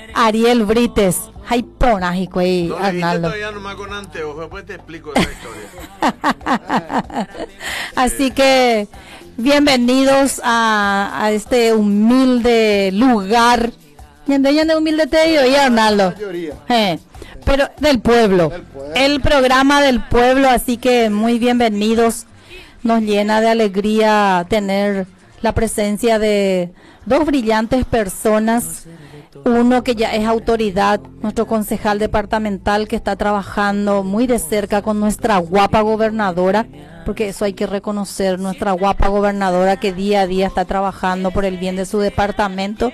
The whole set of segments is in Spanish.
Ariel Brites. Ay, ponágico ahí, No le viste Arnaldo. todavía nomás con anteojos, después te explico esa historia. Así que bienvenidos a este humilde lugar. ¿Yende humilde te digo y Arnaldo? Pero del pueblo. El programa del pueblo, así que muy bienvenidos. Nos llena de alegría tener la presencia de dos brillantes personas. Uno que ya es autoridad, nuestro concejal departamental que está trabajando muy de cerca con nuestra guapa gobernadora, porque eso hay que reconocer, nuestra guapa gobernadora que día a día está trabajando por el bien de su departamento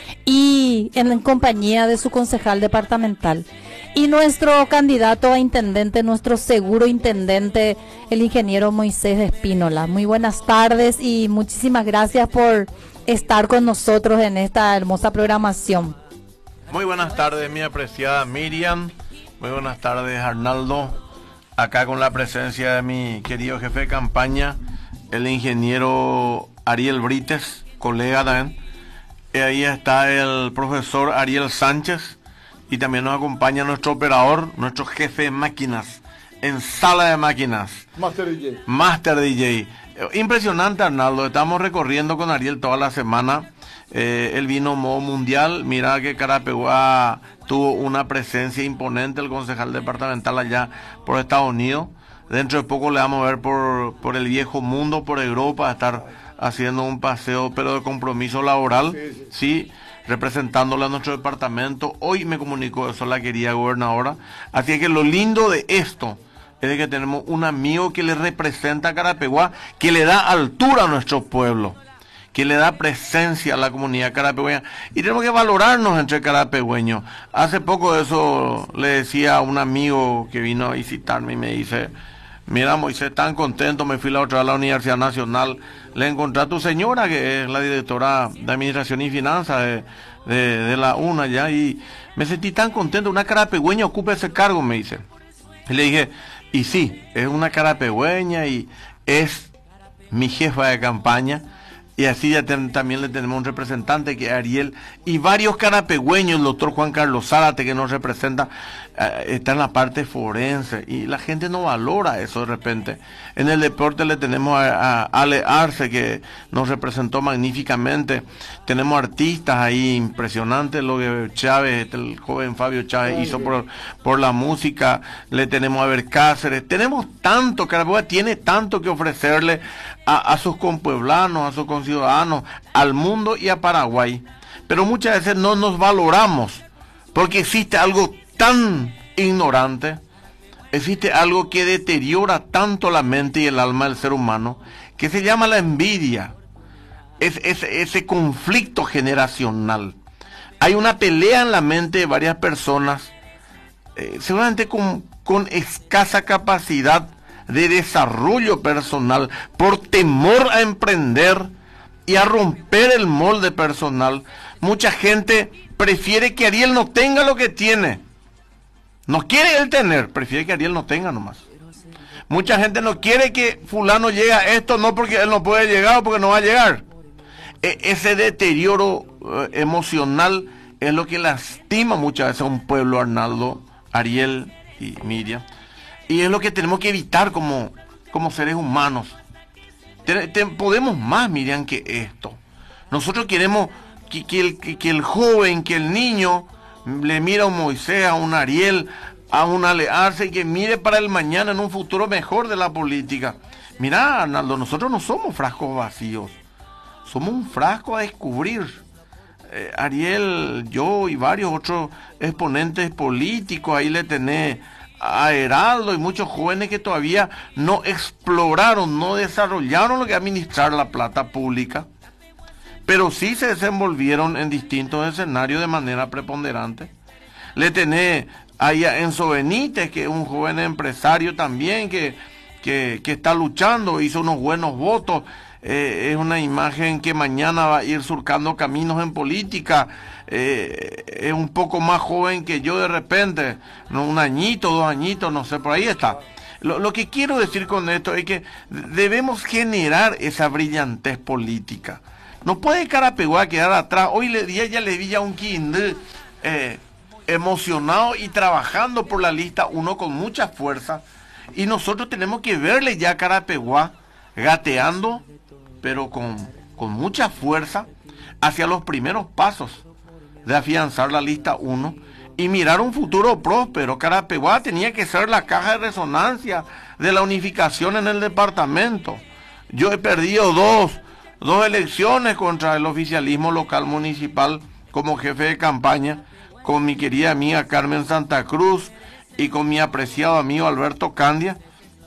y en compañía de su concejal departamental. Y nuestro candidato a intendente, nuestro seguro intendente, el ingeniero Moisés Espínola. Muy buenas tardes y muchísimas gracias por estar con nosotros en esta hermosa programación. Muy buenas tardes, mi apreciada Miriam. Muy buenas tardes, Arnaldo. Acá con la presencia de mi querido jefe de campaña, el ingeniero Ariel Brites, colega también. Y ahí está el profesor Ariel Sánchez. Y también nos acompaña nuestro operador, nuestro jefe de máquinas, en sala de máquinas. Master DJ. Impresionante, Arnaldo. Estamos recorriendo con Ariel toda la semana. Él vino modo mundial. Mira que Carapeguá tuvo una presencia imponente, el concejal departamental allá por Estados Unidos. Dentro de poco le vamos a ver por el viejo mundo, por Europa, a estar haciendo un paseo, pero de compromiso laboral. Sí, representándole a nuestro departamento. Hoy me comunicó eso la querida gobernadora. Así que lo lindo de esto es de que tenemos un amigo que le representa a Carapeguá, que le da altura a nuestro pueblo, que le da presencia a la comunidad carapegüeña. Y tenemos que valorarnos entre carapegüeños. Hace poco de eso le decía a un amigo que vino a visitarme y me dice: mira, Moisés, tan contento, me fui la otra vez a la Universidad Nacional, le encontré a tu señora, que es la directora de Administración y Finanzas de la UNA ya, y me sentí tan contento, una carapegüeña ocupa ese cargo, me dice. Y le dije, y sí, es una carapegüeña y es mi jefa de campaña. Y así ya también le tenemos un representante que es Ariel, y varios carapegüeños, el doctor Juan Carlos Zárate, que nos representa, está en la parte forense, y la gente no valora eso de repente. En el deporte le tenemos a Ale Arce, que nos representó magníficamente. Tenemos artistas ahí impresionantes, lo que Chávez, el joven Fabio Chávez hizo por la música. Le tenemos a Ver Cáceres. Tenemos tanto, Carabobo tiene tanto que ofrecerle a sus compueblanos, a sus conciudadanos, al mundo y a Paraguay. Pero muchas veces no nos valoramos, porque existe algo tan ignorante, existe algo que deteriora tanto la mente y el alma del ser humano, que se llama la envidia. Es ese conflicto generacional. Hay una pelea en la mente de varias personas, seguramente con escasa capacidad de desarrollo personal, por temor a emprender y a romper el molde personal. Mucha gente prefiere que Ariel no tenga lo que tiene. No quiere él tener, prefiere que Ariel no tenga nomás. Mucha gente no quiere que fulano llegue a esto, no porque él no puede llegar o porque no va a llegar. Ese deterioro emocional es lo que lastima muchas veces a un pueblo, Arnaldo, Ariel y Miriam. Y es lo que tenemos que evitar como seres humanos. Podemos más, Miriam, que esto. Nosotros queremos que el joven, que el niño le mire a un Moisés, a un Ariel, a un Ale Arce, y que mire para el mañana en un futuro mejor de la política. Mira, Arnaldo, nosotros no somos frascos vacíos. Somos un frasco a descubrir. Ariel, yo y varios otros exponentes políticos, ahí le tenés a Heraldo y muchos jóvenes que todavía no exploraron, no desarrollaron lo que es administrar la plata pública, pero sí se desenvolvieron en distintos escenarios de manera preponderante. Le tenés ahí a Enzo Benítez, que es un joven empresario también, que está luchando, hizo unos buenos votos. Es una imagen que mañana va a ir surcando caminos en política. Es un poco más joven que yo de repente, ¿no? Un añito, 2 añitos, no sé, por ahí está. Lo que quiero decir con esto es que debemos generar esa brillantez política. No puede Carapeguá quedar atrás. Hoy ya le vi a un Quindé emocionados y trabajando por la lista 1 con mucha fuerza. Y nosotros tenemos que verle ya a Carapeguá gateando, pero con mucha fuerza, hacia los primeros pasos de afianzar la lista 1 y mirar un futuro próspero. Carapeguá tenía que ser la caja de resonancia de la unificación en el departamento. Yo he perdido dos elecciones contra el oficialismo local municipal como jefe de campaña, con mi querida amiga Carmen Santa Cruz y con mi apreciado amigo Alberto Candia,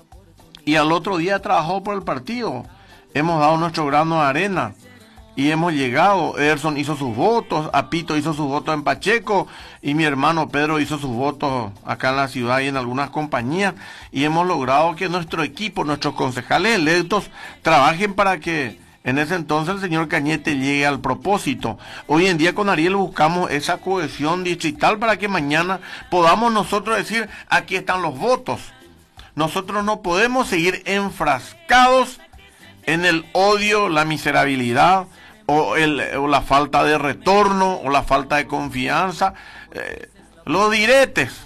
y al otro día trabajó por el partido. Hemos dado nuestro grano de arena y hemos llegado. Ederson hizo sus votos, Apito hizo sus votos en Pacheco y mi hermano Pedro hizo sus votos acá en la ciudad y en algunas compañías, y hemos logrado que nuestro equipo, nuestros concejales electos trabajen para que en ese entonces el señor Cañete llegue al propósito. Hoy en día con Ariel buscamos esa cohesión distrital para que mañana podamos nosotros decir: aquí están los votos. Nosotros no podemos seguir enfrascados en el odio, la miserabilidad o la falta de retorno o la falta de confianza, los diretes,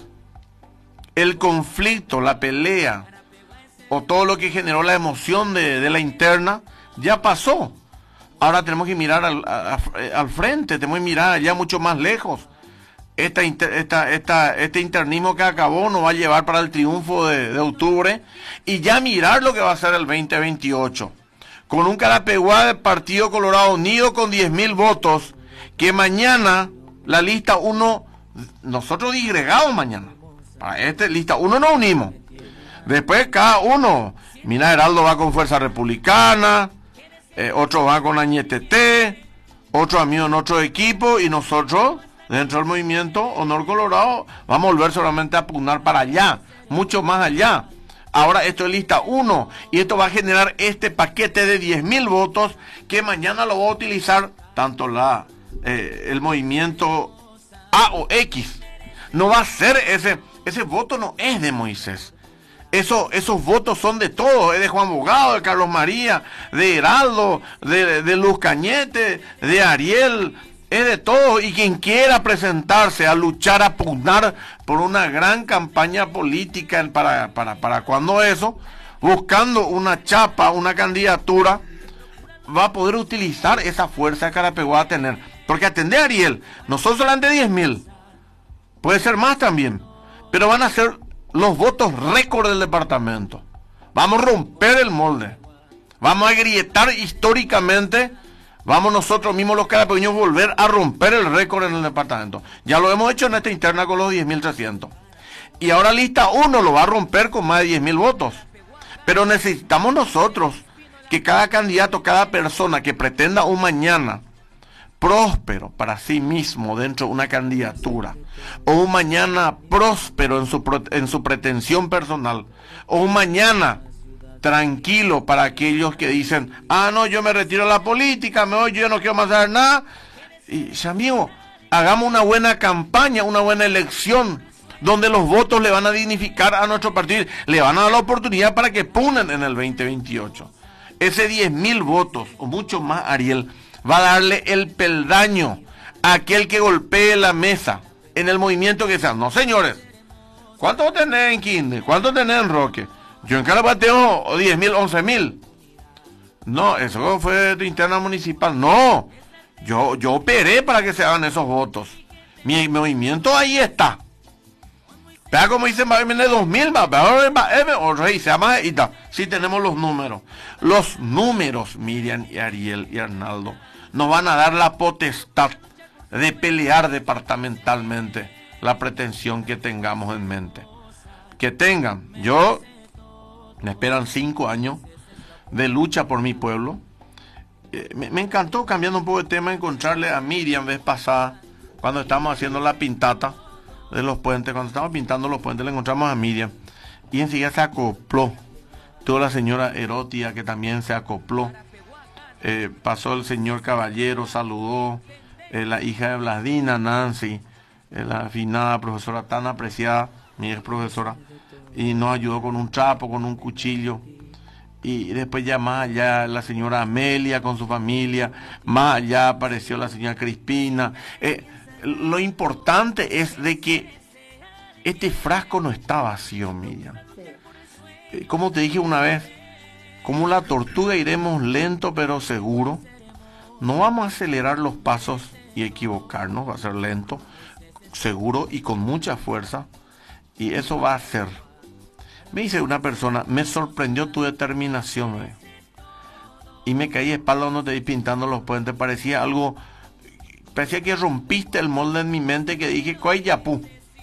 el conflicto, la pelea o todo lo que generó la emoción de la interna. Ya pasó. Ahora tenemos que mirar al frente, tenemos que mirar allá mucho más lejos. Este internismo que acabó nos va a llevar para el triunfo de octubre y ya mirar lo que va a ser el 2028. Con un Carapeguá de Partido Colorado Unido con 10.000 votos, que mañana la lista 1, nosotros disgregamos mañana. Para lista 1 nos unimos. Después cada uno, mira, Heraldo va con Fuerza Republicana, otro va con Añetete, otro amigo en otro equipo, y nosotros, dentro del movimiento Honor Colorado, vamos a volver solamente a pugnar para allá, mucho más allá. Ahora esto es lista 1, y esto va a generar este paquete de 10.000 votos, que mañana lo va a utilizar tanto el movimiento A o X. No va a ser ese voto, no es de Moisés. Esos votos son de todos, es de Juan Bogado, de Carlos María, de Heraldo, de Luz Cañete, de Ariel, es de todos. Y quien quiera presentarse a luchar, a pugnar por una gran campaña política para cuando eso, buscando una chapa, una candidatura, va a poder utilizar esa fuerza que Carapeguá va a tener. Porque atender a Ariel, no son solamente 10.000, puede ser más también, pero van a ser los votos récord del departamento. Vamos a romper el molde, vamos a grietar históricamente, vamos nosotros mismos los carapegueños volver a romper el récord en el departamento. Ya lo hemos hecho en esta interna con los 10.300. Y ahora lista 1 lo va a romper con más de 10.000 votos. Pero necesitamos nosotros que cada candidato, cada persona que pretenda un mañana próspero para sí mismo dentro de una candidatura, o un mañana próspero en su pretensión personal, o un mañana tranquilo para aquellos que dicen: ah, no, yo me retiro de la política, yo no quiero más hacer nada. Y amigo, hagamos una buena campaña, una buena elección, donde los votos le van a dignificar a nuestro partido, le van a dar la oportunidad para que pugnen en el 2028. Ese 10.000 votos, o mucho más, Ariel, va a darle el peldaño a aquel que golpee la mesa en el movimiento que sea. No, señores, ¿cuánto tenés en Quinde? ¿Cuánto tenés en Roque? Yo en Carapaz tengo 10.000, 11.000. No, eso fue de interna municipal. No, yo operé para que se hagan esos votos. Mi movimiento ahí está. Vea como dicen, va a venir 2.000, o rey, se llama, y ta. Sí tenemos los números. Los números, Miriam y Ariel y Arnaldo, nos van a dar la potestad de pelear departamentalmente la pretensión que tengamos en mente. Que tengan, me esperan 5 años de lucha por mi pueblo. Me encantó, cambiando un poco de tema, encontrarle a Miriam vez pasada, cuando estábamos haciendo la pintata de los puentes, cuando estábamos pintando los puentes, le encontramos a Miriam, y enseguida se acopló. Toda la señora Erótica, que también se acopló. Pasó el señor Caballero, saludó, la hija de Bladina, Nancy, la afinada profesora tan apreciada, mi ex profesora, y nos ayudó con un trapo, con un cuchillo. Y después ya más allá la señora Amelia con su familia, más allá apareció la señora Crispina. lo importante es de que este frasco no está vacío, Miriam. Como te dije una vez, como la tortuga iremos lento pero seguro. No vamos a acelerar los pasos y equivocarnos, va a ser lento, seguro y con mucha fuerza. Y eso va a ser. Me dice una persona, me sorprendió tu determinación. Y me caí de espalda cuando te vi pintando los puentes. Parecía que rompiste el molde en mi mente, que dije, ¿cuál yapú?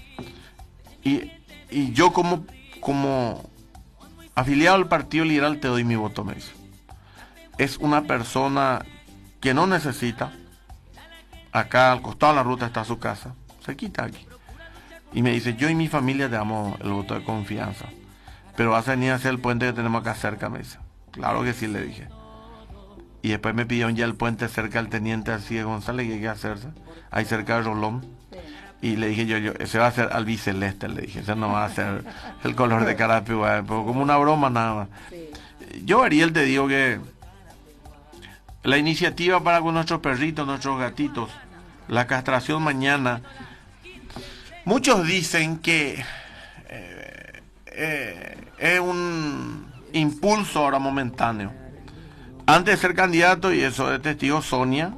Y yo como afiliado al Partido Liberal te doy mi voto, me dice. Es una persona que no necesita. Acá al costado de la ruta está su casa, se quita aquí. Y me dice, yo y mi familia te damos el voto de confianza, pero vas a venir a hacer el puente que tenemos acá cerca, me dice. Claro que sí, le dije. Y después me pidieron ya el puente cerca del Teniente Alcide González, que hay que hacerse, ahí cerca de Rolón. Sí. Y le dije yo, ese va a ser albiceleste, le dije, ese no va a ser el color de Carapeguá, como una broma nada más. Sí. Yo, Ariel, te digo que la iniciativa para con nuestros perritos, nuestros gatitos, la castración mañana, muchos dicen que es un impulso ahora momentáneo. Antes de ser candidato, y eso de testigo, Sonia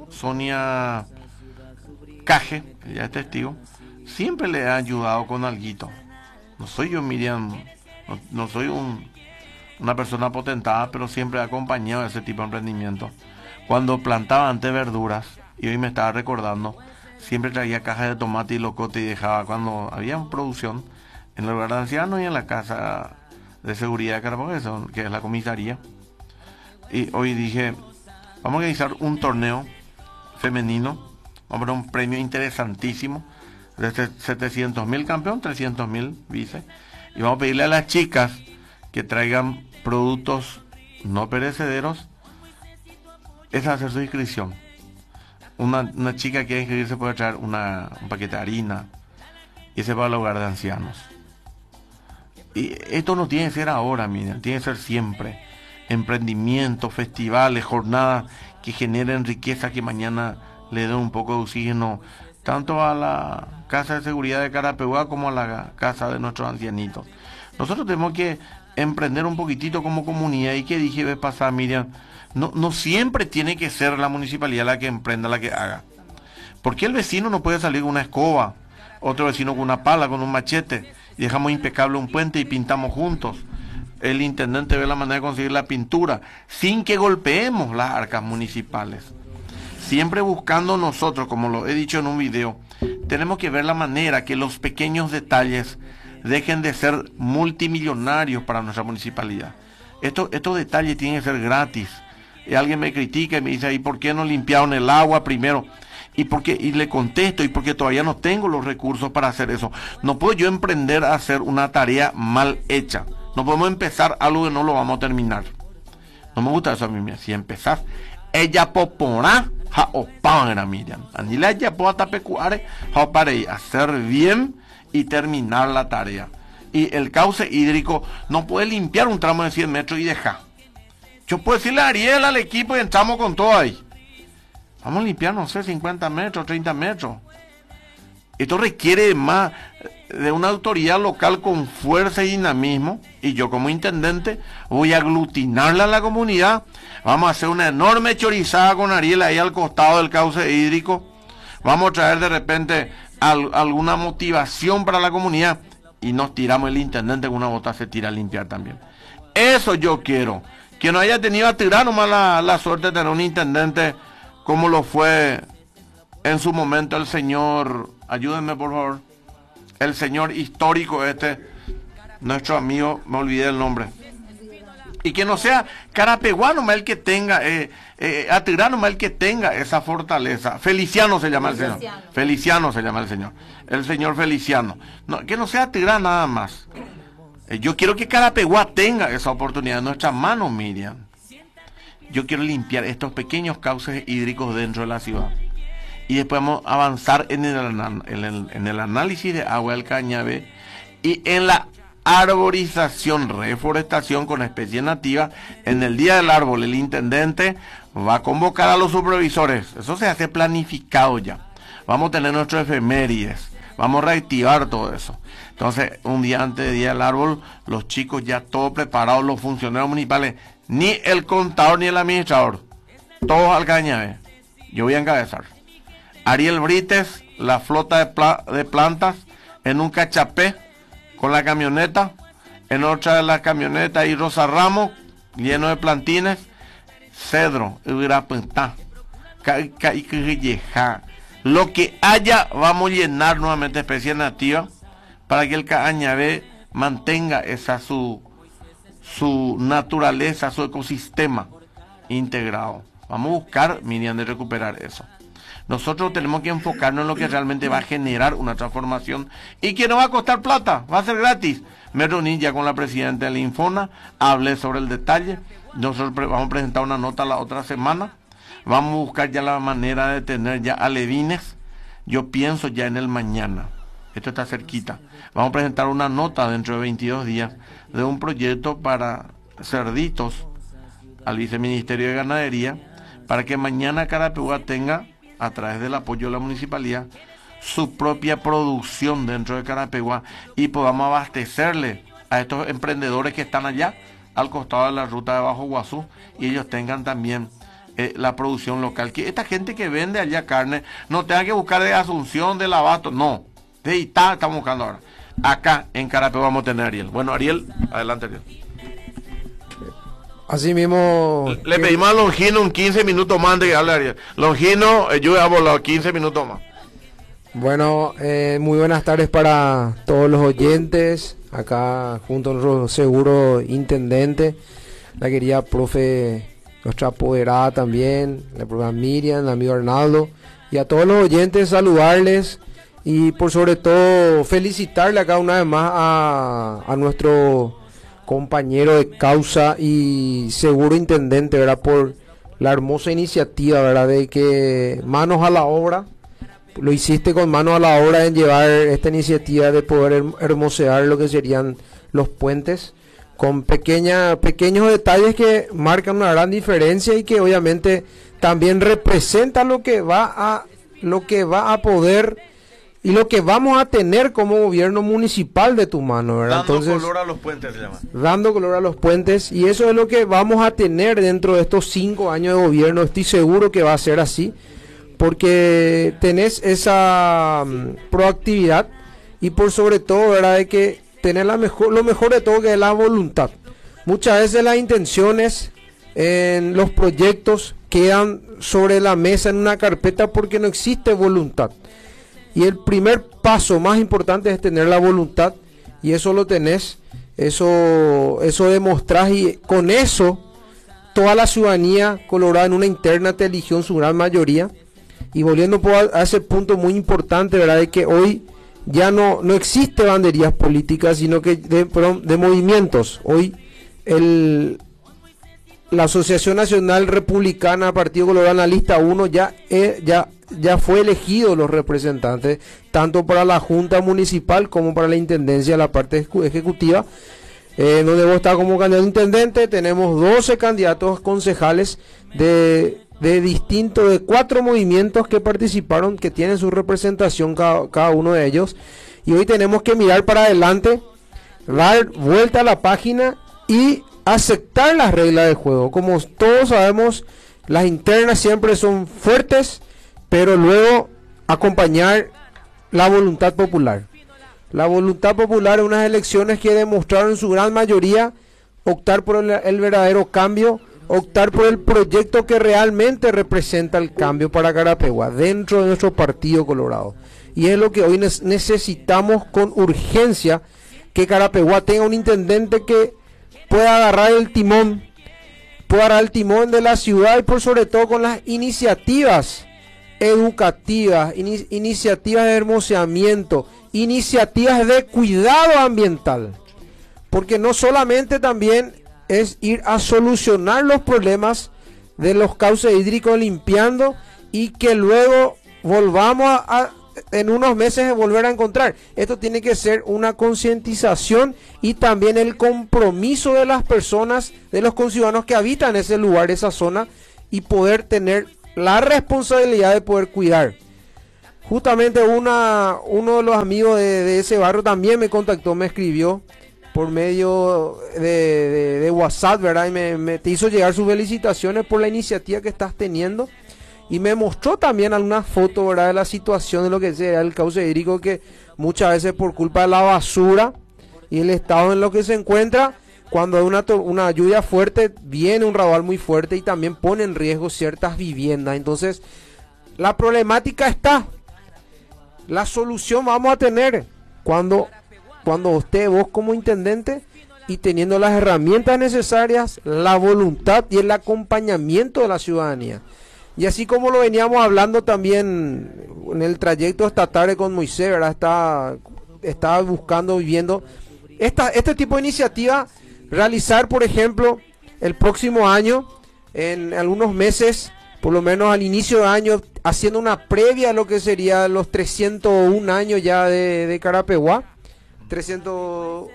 Caje, ella es testigo, siempre le ha ayudado con alguito. No soy yo, Miriam, no soy una persona potentada, pero siempre he acompañado a ese tipo de emprendimiento. Cuando plantaba antes verduras, y hoy me estaba recordando, siempre traía cajas de tomate y locote y dejaba, cuando había producción, en el lugar de ancianos y en la casa de seguridad de Carapeguá, que es la comisaría. Y hoy dije, vamos a organizar un torneo femenino, vamos a poner un premio interesantísimo, de 700.000 campeón, 300.000 vice, y vamos a pedirle a las chicas que traigan productos no perecederos. Es hacer su inscripción. Una chica que quiere inscribirse puede traer un paquete de harina, y ese va al hogar de ancianos. Y esto no tiene que ser ahora, miren, tiene que ser siempre. Emprendimientos, festivales, jornadas que generen riqueza, que mañana le den un poco de oxígeno tanto a la casa de seguridad de Carapeguá como a la casa de nuestros ancianitos. Nosotros tenemos que emprender un poquitito como comunidad. Y que dije vez pasada, Miriam, no siempre tiene que ser la municipalidad la que emprenda, la que haga. Porque el vecino no puede salir con una escoba, otro vecino con una pala, con un machete, y dejamos impecable un puente y pintamos juntos. El intendente ve la manera de conseguir la pintura sin que golpeemos las arcas municipales. Siempre buscando nosotros, como lo he dicho en un video, tenemos que ver la manera que los pequeños detalles dejen de ser multimillonarios para nuestra municipalidad. Estos detalles tienen que ser gratis. Y alguien me critica y me dice, ¿y por qué no limpiaron el agua primero? Y le contesto, y porque todavía no tengo los recursos para hacer eso. No puedo yo emprender a hacer una tarea mal hecha. No podemos empezar algo que no lo vamos a terminar. No me gusta eso a mí. Si empezás, ella poporá, ja opara, Miriam. Anila ella puede tapecuare, ja para hacer bien y terminar la tarea. Y el cauce hídrico no puede limpiar un tramo de 100 metros y dejar. Yo puedo decirle a Ariel, al equipo, y entramos con todo ahí. Vamos a limpiar, no sé, 50 metros, 30 metros. Esto requiere más de una autoridad local con fuerza y dinamismo, y yo como intendente voy a aglutinarla a la comunidad. Vamos a hacer una enorme chorizada con Ariel ahí al costado del cauce hídrico. Vamos a traer de repente alguna motivación para la comunidad, y nos tiramos. El intendente con una bota se tira a limpiar también. Eso yo quiero, que no haya tenido a tirar nomás la suerte de tener un intendente como lo fue en su momento el señor, ayúdenme por favor, el señor histórico nuestro amigo, me olvidé el nombre. Y que no sea Carapeguá nomás el que tenga, Atirá nomás el que tenga esa fortaleza. Feliciano se llama el señor. Feliciano se llama el señor. El señor Feliciano. No, que no sea Atirá nada más. Yo quiero que Carapeguá tenga esa oportunidad en nuestras manos, Miriam. Yo quiero limpiar estos pequeños cauces hídricos dentro de la ciudad. Y después vamos a avanzar en el análisis de agua del Cañabé y en la arborización, reforestación con especies nativas. En el Día del Árbol, el intendente va a convocar a los supervisores. Eso se hace planificado ya. vamos a tener nuestros efemérides, vamos a reactivar todo eso. Entonces, un día antes del Día del Árbol, los chicos ya todos preparados, los funcionarios municipales, ni el contador ni el administrador, todos al Cañavé. Yo voy a encabezar. Ariel Brites, la flota de plantas, en un cachapé con la camioneta, en otra de las camionetas y Rosa Ramos, lleno de plantines, cedro, lo que haya, vamos a llenar nuevamente especies nativas para que el Cañavé mantenga esa su naturaleza, su ecosistema integrado. Vamos a buscar, Miriam, de recuperar eso. Nosotros tenemos que enfocarnos en lo que realmente va a generar una transformación y que no va a costar plata, va a ser gratis. Me reuní ya con la presidenta del Infona, hablé sobre el detalle. Nosotros vamos a presentar una nota la otra semana. Vamos a buscar ya la manera de tener ya alevines. Yo pienso ya en el mañana. Esto está cerquita. Vamos a presentar una nota dentro de 22 días de un proyecto para cerditos al Viceministerio de Ganadería, para que mañana Carapeguá tenga, a través del apoyo de la municipalidad, su propia producción dentro de Carapeguá y podamos abastecerle a estos emprendedores que están allá al costado de la ruta de Bajo Guazú y ellos tengan también la producción local. Que esta gente que vende allá carne no tenga que buscar de Asunción, del Abasto, no, de Itá estamos buscando ahora. Acá en Carapeguá vamos a tener a Ariel. Bueno, Ariel, adelante, Ariel. Así mismo... Le pedimos a Longino un 15 minutos más de que hable Ariel. Longino, yo he hablado 15 minutos más. Bueno, muy buenas tardes para todos los oyentes. Acá junto a nuestro seguro intendente, la querida profe, nuestra apoderada también, la profe Miriam, el amigo Arnaldo. Y a todos los oyentes saludarles y por sobre todo felicitarle acá una vez más a nuestro compañero de causa y seguro intendente, ¿verdad? Por la hermosa iniciativa, ¿verdad? De que manos a la obra, lo hiciste con manos a la obra en llevar esta iniciativa de poder hermosear lo que serían los puentes, con pequeños detalles que marcan una gran diferencia y que obviamente también representa lo que va a poder y lo que vamos a tener como gobierno municipal de Tumbano, ¿verdad? Dando Entonces, color a los puentes se llama. Dando color a los puentes, y eso es lo que vamos a tener dentro de estos 5 años de gobierno. Estoy seguro que va a ser así, porque tenés esa proactividad y por sobre todo, ¿verdad? De que tener lo mejor de todo, que es la voluntad. Muchas veces las intenciones en los proyectos quedan sobre la mesa en una carpeta porque no existe voluntad. Y el primer paso más importante es tener la voluntad, y eso lo tenés, eso demostrás, y con eso toda la ciudadanía colorada en una interna te eligió en su gran mayoría. Y volviendo a ese punto muy importante, ¿verdad? De que hoy ya no existe banderías políticas, sino que de movimientos. Hoy la Asociación Nacional Republicana, Partido Colorado en la lista 1, ya fue elegido los representantes, tanto para la Junta Municipal como para la Intendencia, la parte ejecutiva, donde vos estás como candidato a intendente. Tenemos 12 candidatos concejales de 4 movimientos que participaron, que tienen su representación cada uno de ellos, y hoy tenemos que mirar para adelante, dar vuelta a la página y aceptar las reglas del juego. Como todos sabemos, las internas siempre son fuertes, pero luego acompañar la voluntad popular. La voluntad popular en unas elecciones que demostraron en su gran mayoría optar por el verdadero cambio, optar por el proyecto que realmente representa el cambio para Carapeguá dentro de nuestro Partido Colorado. Y es lo que hoy necesitamos con urgencia, que Carapeguá tenga un intendente que pueda agarrar el timón de la ciudad, y por sobre todo con las iniciativas educativas, iniciativas de hermoseamiento, iniciativas de cuidado ambiental, porque no solamente también es ir a solucionar los problemas de los cauces hídricos limpiando y que luego volvamos en unos meses a volver a encontrar. Esto tiene que ser una concientización y también el compromiso de las personas, de los conciudadanos que habitan ese lugar, esa zona, y poder tener la responsabilidad de poder cuidar. Justamente uno de los amigos de ese barrio también me contactó, me escribió por medio de WhatsApp, ¿verdad? Y te hizo llegar sus felicitaciones por la iniciativa que estás teniendo. Y me mostró también algunas fotos, ¿verdad? De la situación de lo que sea el cauce hídrico, que muchas veces por culpa de la basura y el estado en lo que se encuentra, cuando hay una lluvia fuerte, viene un raudal muy fuerte y también pone en riesgo ciertas viviendas. Entonces, la problemática está. La solución vamos a tener cuando vos como intendente y teniendo las herramientas necesarias, la voluntad y el acompañamiento de la ciudadanía. Y así como lo veníamos hablando también en el trayecto esta tarde con Moisés, ¿verdad? Estaba buscando, viviendo este tipo de iniciativa, realizar, por ejemplo, el próximo año, en algunos meses, por lo menos al inicio de año, haciendo una previa a lo que sería los 301 años ya de Carapeguá, 302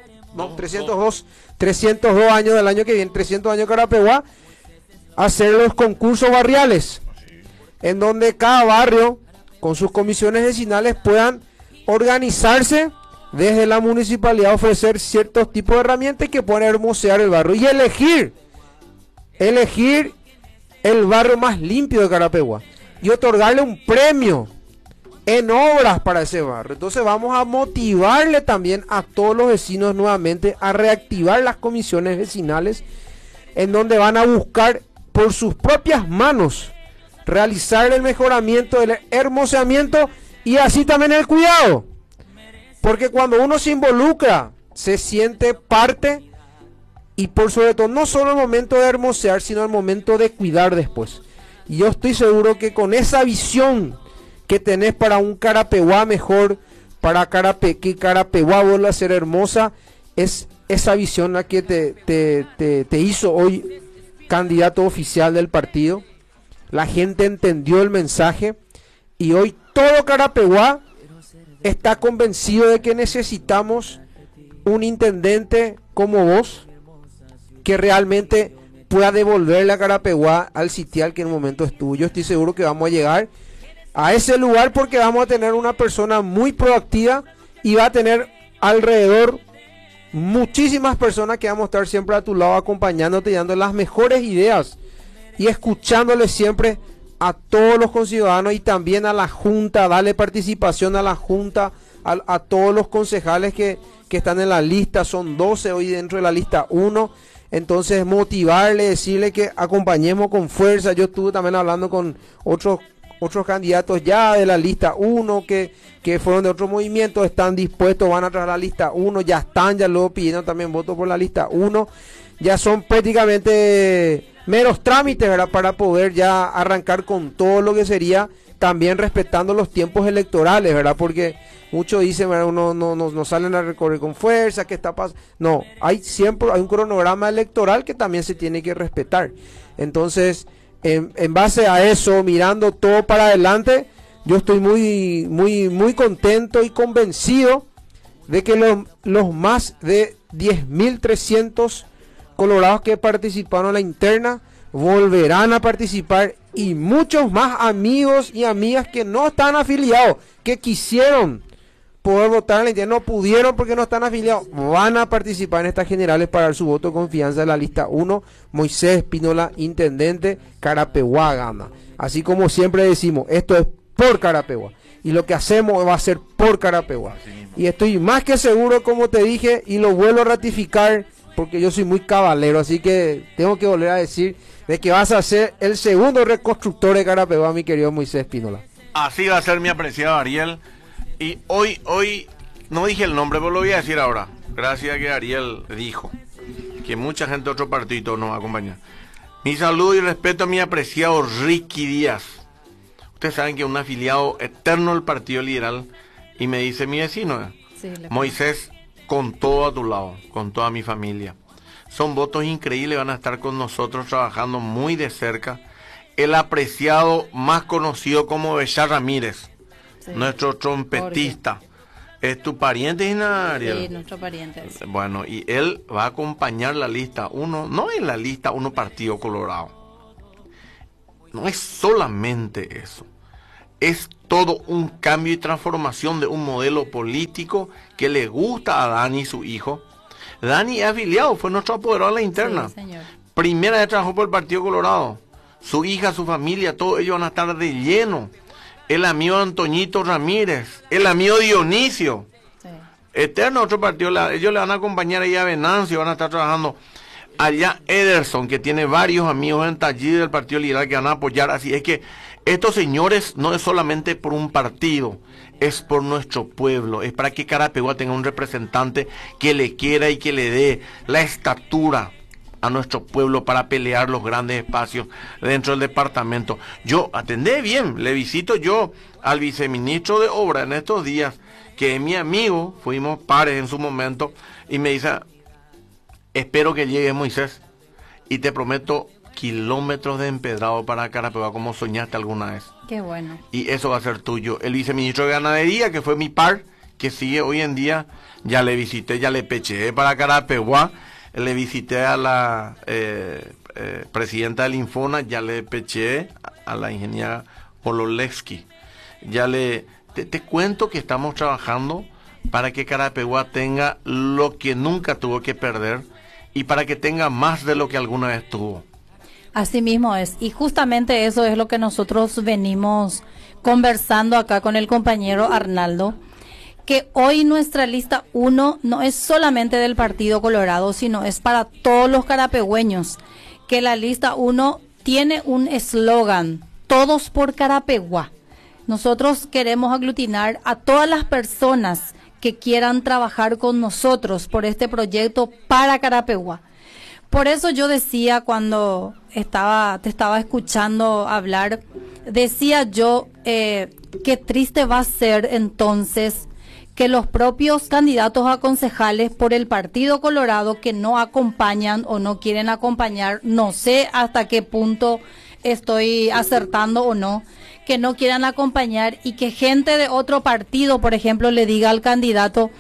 años del año que viene, 300 años de Carapeguá, hacer los concursos barriales, en donde cada barrio, con sus comisiones vecinales, puedan organizarse desde la municipalidad, ofrecer ciertos tipos de herramientas que puedan hermosear el barrio y elegir el barrio más limpio de Carapeguá y otorgarle un premio en obras para ese barrio. Entonces vamos a motivarle también a todos los vecinos nuevamente a reactivar las comisiones vecinales, en donde van a buscar por sus propias manos realizar el mejoramiento, el hermoseamiento y así también el cuidado, porque cuando uno se involucra se siente parte, y por sobre todo no solo el momento de hermosear, sino el momento de cuidar después. Y yo estoy seguro que con esa visión que tenés para un Carapeguá mejor, para que Carapeguá vuelva a ser hermosa, es esa visión la que te hizo hoy candidato oficial del partido. La gente entendió el mensaje y hoy todo Carapeguá está convencido de que necesitamos un intendente como vos, que realmente pueda devolverle a Carapeguá al sitial que en el momento estuvo. Yo estoy seguro que vamos a llegar a ese lugar, porque vamos a tener una persona muy proactiva y va a tener alrededor muchísimas personas que vamos a estar siempre a tu lado, acompañándote y dando las mejores ideas y escuchándole siempre a todos los conciudadanos y también a la Junta. Darle participación a la Junta, a todos los concejales que están en la lista. Son 12 hoy dentro de la lista 1. Entonces motivarle, decirle que acompañemos con fuerza. Yo estuve también hablando con otros candidatos ya de la lista 1 que fueron de otros movimientos, están dispuestos, van a traer la lista 1, ya luego pidiendo también votos por la lista 1. Ya son prácticamente meros trámites, ¿verdad?, para poder ya arrancar con todo lo que sería, también respetando los tiempos electorales, ¿verdad? Porque muchos dicen, ¿verdad?, uno no salen a recorrer con fuerza, ¿qué está pasando? No, siempre hay un cronograma electoral que también se tiene que respetar. Entonces, en base a eso, mirando todo para adelante, yo estoy muy contento y convencido de que los más de 10.300 colorados que participaron en la interna volverán a participar, y muchos más amigos y amigas que no están afiliados, que quisieron poder votar en la interna, no pudieron porque no están afiliados, van a participar en estas generales para dar su voto de confianza en la lista 1. Moisés Espínola, intendente, Carapeguá gana. Así como siempre decimos, esto es por Carapeguá y lo que hacemos va a ser por Carapeguá. Y estoy más que seguro, como te dije, y lo vuelvo a ratificar, porque yo soy muy cabalero, así que tengo que volver a decir de que vas a ser el segundo reconstructor de Carapeguá, mi querido Moisés Espínola. Así va a ser, mi apreciado Ariel. Y hoy no dije el nombre, pero lo voy a decir ahora. Gracias a que Ariel dijo que mucha gente de otro partido nos va a acompañar. Mi saludo y respeto a mi apreciado Ricky Díaz. Ustedes saben que es un afiliado eterno del Partido Liberal, y me dice mi vecino, sí, Moisés, con todo a tu lado, con toda mi familia. Son votos increíbles, van a estar con nosotros trabajando muy de cerca. El apreciado más conocido como Bechar Ramírez, sí, nuestro trompetista. Jorge. ¿Es tu pariente, Gina, Ariel? Sí, nuestro pariente. Bueno, y él va a acompañar la lista 1, no en la lista 1 Partido Colorado. No es solamente eso. es todo un cambio y transformación de un modelo político que le gusta a Dani, su hijo. Dani es afiliado, fue nuestro apoderado en la interna. Sí, señor. Primera vez trabajó por el Partido Colorado. Su hija, su familia, todos ellos van a estar de lleno. El amigo Antoñito Ramírez, el amigo Dionisio. Sí. Eterno otro partido, ellos le van a acompañar ahí a Venancio, van a estar trabajando. Allá Ederson, que tiene varios amigos en Tallí del Partido Liberal que van a apoyar. Así es que estos señores no es solamente por un partido, es por nuestro pueblo, es para que Carapeguá tenga un representante que le quiera y que le dé la estatura a nuestro pueblo para pelear los grandes espacios dentro del departamento. Yo atendé bien, le visito yo al viceministro de Obra en estos días, que es mi amigo, fuimos pares en su momento, y me dice, espero que llegue Moisés, y te prometo kilómetros de empedrado para Carapeguá como soñaste alguna vez. Qué bueno. Y eso va a ser tuyo. El viceministro de Ganadería, que fue mi par, que sigue hoy en día, ya le visité, ya le pecheé para Carapeguá, le visité a la presidenta del Infona, ya le pecheé a la ingeniera Pololevsky. Ya te cuento que estamos trabajando para que Carapeguá tenga lo que nunca tuvo que perder y para que tenga más de lo que alguna vez tuvo. Así mismo es, y justamente eso es lo que nosotros venimos conversando acá con el compañero Arnaldo, que hoy nuestra lista 1 no es solamente del Partido Colorado, sino es para todos los carapegüeños, que la lista 1 tiene un eslogan, todos por Carapeguá. Nosotros queremos aglutinar a todas las personas que quieran trabajar con nosotros por este proyecto para Carapeguá. Por eso yo decía cuando te estaba escuchando hablar, decía yo, qué triste va a ser entonces que los propios candidatos a concejales por el Partido Colorado que no acompañan o no quieren acompañar, no sé hasta qué punto estoy acertando o no, que no quieran acompañar y que gente de otro partido, por ejemplo, le diga al candidato,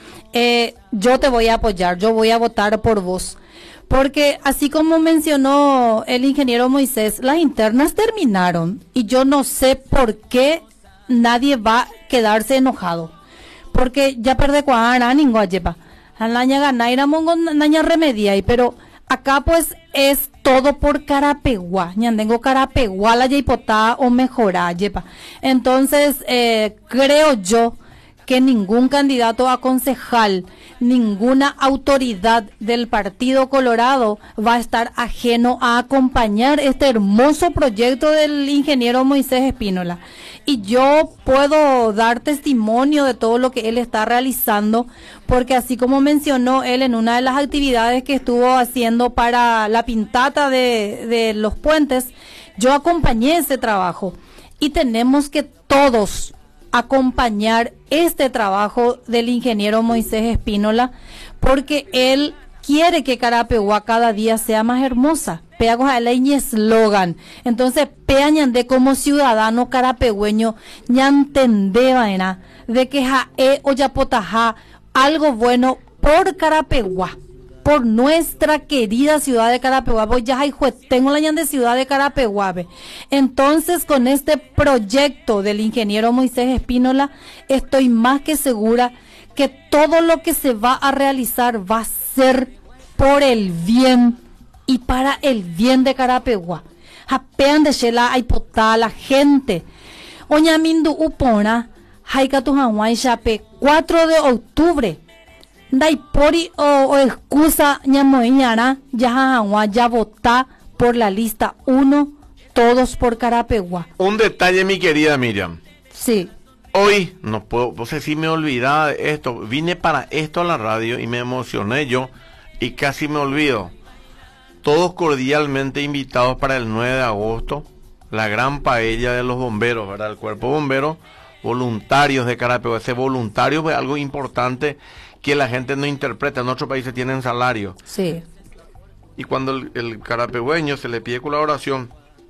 yo te voy a apoyar, yo voy a votar por vos. Porque así como mencionó el ingeniero Moisés, las internas terminaron y yo no sé por qué nadie va a quedarse enojado. Porque ya perdé cuadra, ningún ayepa. Alaña ganaira mongo naña remedia, pero acá pues es todo por Carapeguá. Ñandengo Carapeguá la yeipotá o mejorá, yepa. Entonces, creo yo que ningún candidato a concejal, ninguna autoridad del Partido Colorado va a estar ajeno a acompañar este hermoso proyecto del ingeniero Moisés Espínola. Y yo puedo dar testimonio de todo lo que él está realizando, porque así como mencionó él en una de las actividades que estuvo haciendo para la pintata de los puentes, yo acompañé ese trabajo. Y tenemos que todos acompañar este trabajo del ingeniero Moisés Espínola, porque él quiere que Carapeguá cada día sea más hermosa. Peagos a la eslogan. Entonces, peañande como ciudadano carapegüeño, ñantende vaina, de que jae o yapotajá algo bueno por Carapeguá, por nuestra querida ciudad de Carapeguá. Voy ya tengo la ñande ciudad de Carapeguá. Entonces, con este proyecto del ingeniero Moisés Espínola, estoy más que segura que todo lo que se va a realizar va a ser por el bien y para el bien de Carapeguá. Japean de Shela Aipotá, la gente. Oñamindu Upona, Haikatu Hawaii Chape, 4 de octubre. Daipori o excusa ñamoiñara, ya votá por la lista 1, todos por Carapeguá. Un detalle, mi querida Miriam. Sí. Hoy, no puedo, no sé si me olvidaba de esto, vine para esto a la radio y me emocioné yo y casi me olvido. Todos cordialmente invitados para el 9 de agosto, la gran paella de los bomberos, ¿verdad? El cuerpo bombero, voluntarios de Carapeguá. Ese voluntario es algo importante que la gente no interpreta. En otros países tienen salario. Sí. Y cuando el carapegüeño se le pide colaboración,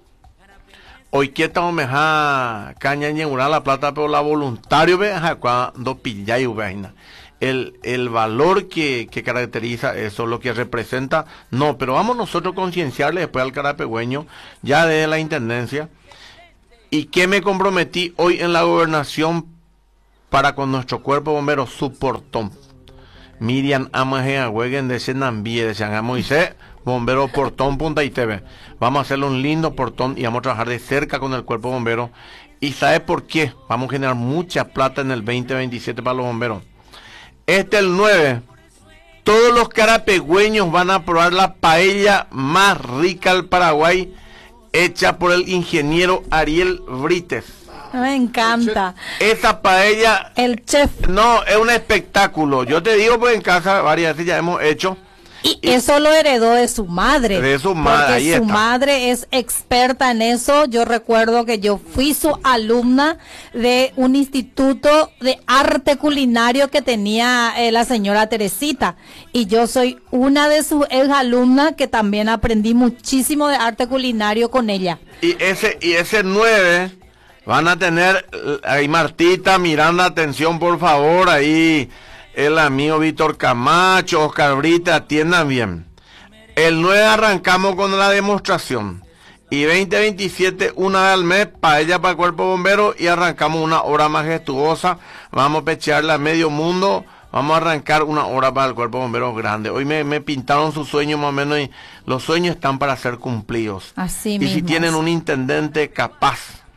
hoy que estamos meja caña ñeura la plata, pero la voluntario ve cuando pilla y vaina. El valor que caracteriza eso, lo que representa, no, pero vamos nosotros concienciarle después al carapegüeño, ya desde la intendencia, ¿Y qué me comprometí hoy en la gobernación para con nuestro cuerpo bombero? Su portón. Miriam Amajea, Hueguen de Senambie, de San Moisés, bombero portón Punta ITV. Vamos a hacerle un lindo portón y vamos a trabajar de cerca con el cuerpo bombero. ¿Y sabe por qué? Vamos a generar mucha plata en el 2027 para los bomberos. El 9, todos los carapegüeños van a probar la paella más rica del Paraguay, hecha por el ingeniero Ariel Brites. Me encanta. Esa paella... El chef. No, es un espectáculo. Yo te digo, pues en casa varias veces ya hemos hecho. Y eso lo heredó de su madre. De su madre, porque ahí su está. madre es experta en eso. Yo recuerdo que yo fui su alumna de un instituto de arte culinario que tenía la señora Teresita. Y yo soy una de sus exalumnas que también aprendí muchísimo de arte culinario con ella. Y ese 9 van a tener ahí Martita, Miranda, atención por favor, ahí el amigo Víctor Camacho, Oscar Brita, atiendan bien. El 9 arrancamos con la demostración y 2027 una vez al mes paella para el cuerpo bombero y arrancamos una hora majestuosa. Vamos a pechearla a medio mundo. Vamos a arrancar una hora para el cuerpo bombero grande. Hoy me pintaron sus sueños más o menos y los sueños están para ser cumplidos. Así y mismo. si tienen un intendente capaz,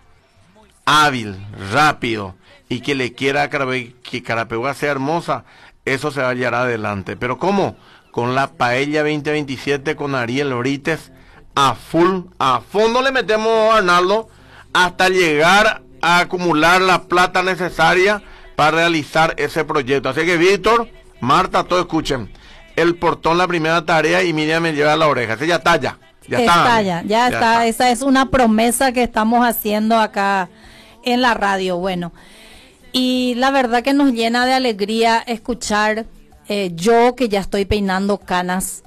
hábil, rápido y que le quiera que Carapeguá sea hermosa, eso se va a llevar adelante. ¿Pero cómo? Con la paella 2027 con Ariel Brites a full, a fondo le metemos a Arnaldo hasta llegar a acumular la plata necesaria para realizar ese proyecto. Así que Víctor, Marta, todos escuchen. El portón la primera tarea y Miriam me lleva a la oreja. Ese ya está ya. Ya está. Esa es una promesa que estamos haciendo acá en la radio. Bueno, y la verdad que nos llena de alegría escuchar, yo que ya estoy peinando canas,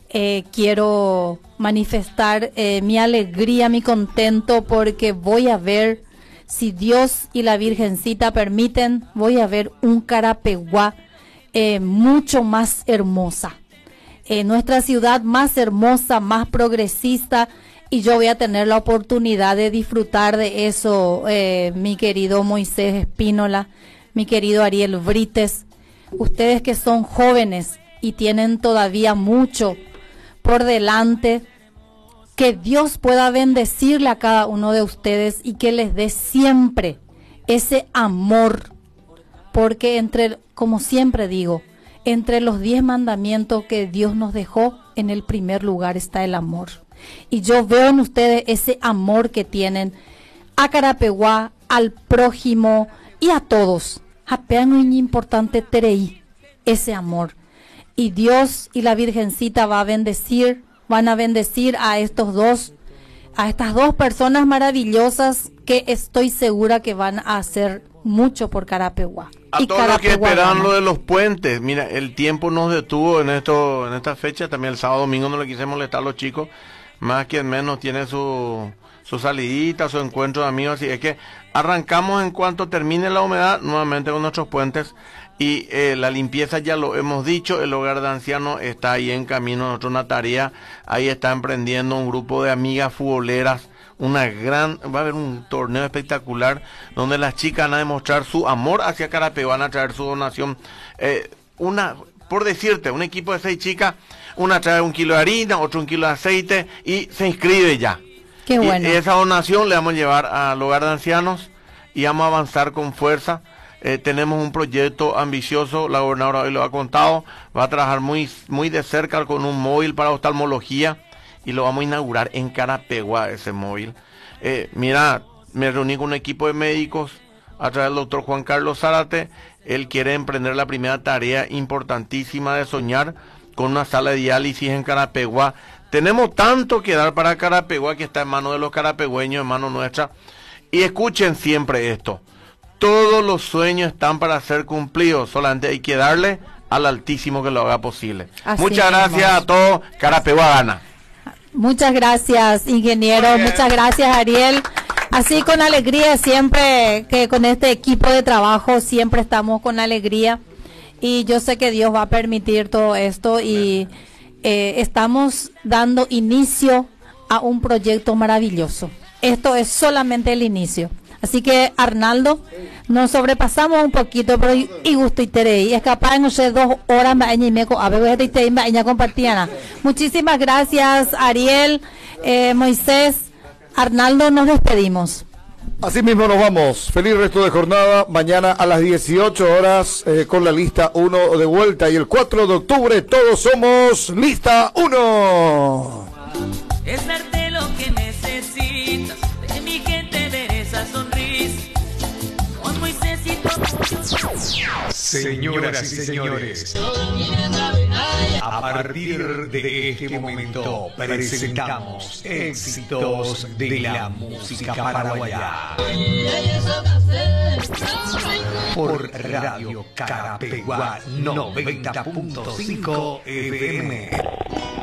quiero manifestar mi alegría, mi contento, porque voy a ver, si Dios y la Virgencita permiten, voy a ver un Carapeguá mucho más hermosa. Nuestra ciudad más hermosa, más progresista, y yo voy a tener la oportunidad de disfrutar de eso, mi querido Moisés Espínola, mi querido Ariel Brites, ustedes que son jóvenes y tienen todavía mucho por delante, que Dios pueda bendecirle a cada uno de ustedes y que les dé siempre ese amor, porque como siempre digo, entre los 10 mandamientos que Dios nos dejó, en el primer lugar está el amor. Y yo veo en ustedes ese amor que tienen a Carapeguá, al prójimo y a todos. Apenas muy importante tereí ese amor. Y Dios y la Virgencita van a bendecir a estas dos personas maravillosas que estoy segura que van a hacer mucho por Carapeguá. A todos los que esperan lo de los puentes, mira, el tiempo nos detuvo en esta fecha, también el sábado domingo no le quise molestar a los chicos, más que menos tiene su salidita, su encuentro de amigos, así es que arrancamos en cuanto termine la humedad, nuevamente con nuestros puentes, y la limpieza ya lo hemos dicho, el hogar de ancianos está ahí en camino, nosotros una tarea, ahí está emprendiendo un grupo de amigas futboleras, va a haber un torneo espectacular donde las chicas van a demostrar su amor hacia Carapeguá, van a traer su donación, por decirte, un equipo de 6 chicas, una trae 1 kilo de harina, otro 1 kilo de aceite y se inscribe ya. Qué bueno. Y esa donación le vamos a llevar al hogar de ancianos y vamos a avanzar con fuerza. Tenemos un proyecto ambicioso, la gobernadora hoy lo ha contado, va a trabajar muy, muy de cerca con un móvil para oftalmología y lo vamos a inaugurar en Carapeguá, ese móvil. Mira, me reuní con un equipo de médicos a través del doctor Juan Carlos Zárate. Él quiere emprender la primera tarea importantísima de soñar con una sala de diálisis en Carapeguá. Tenemos tanto que dar para Carapeguá que está en manos de los carapegüeños, en manos nuestras. Y escuchen siempre esto. Todos los sueños están para ser cumplidos, solamente hay que darle al Altísimo que lo haga posible. Así muchas gracias a todos, Carapeguá gana. Muchas gracias, ingeniero, muchas gracias, Ariel. Así con alegría, siempre que con este equipo de trabajo, siempre estamos con alegría. Y yo sé que Dios va a permitir todo esto y estamos dando inicio a un proyecto maravilloso. esto es solamente el inicio. Así que, Arnaldo, nos sobrepasamos un poquito, pero y gusto y terei. Es capaz no sé 2 horas más y meco a ver compartiana. Muchísimas gracias, Ariel, Moisés, Arnaldo, nos despedimos. Así mismo nos vamos. Feliz resto de jornada. Mañana a las 18 horas con la lista 1 de vuelta. Y el 4 de octubre todos somos lista 1. Es darte lo que necesitas. De mi gente ver esa sonrisa. Con Moisésito. Señoras y señores, a partir de este momento presentamos éxitos de la música paraguaya por Radio Carapeguá 90.5 FM.